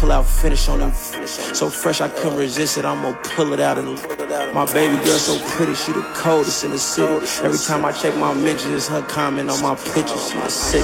pull out, finish on them. So fresh I couldn't resist it, I'ma pull it out. And my baby girl so pretty, she the coldest in the city. Every time I check my mentions, her comment on my pictures, she the sick.